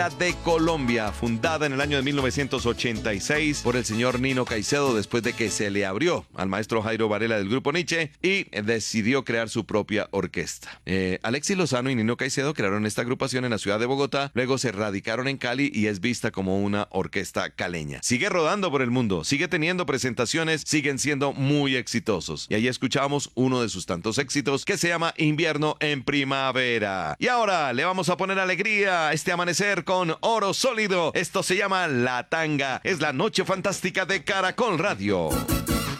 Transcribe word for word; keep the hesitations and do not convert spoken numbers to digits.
de Colombia, fundada en el año de mil novecientos ochenta y seis por el señor Nino Caicedo después de que se le abrió al maestro Jairo Varela del grupo Nietzsche y decidió crear su propia orquesta. Eh, Alexis Lozano y Nino Caicedo crearon esta agrupación en la ciudad de Bogotá, luego se radicaron en Cali y es vista como una orquesta caleña. Sigue rodando por el mundo, sigue teniendo presentaciones, siguen siendo muy exitosos. Y ahí escuchamos uno de sus tantos éxitos que se llama Invierno en Primavera. Y ahora le vamos a poner alegría a este amanecer con Oro Sólido. Esto se llama La Tanga. Es la noche fantástica de Caracol Radio.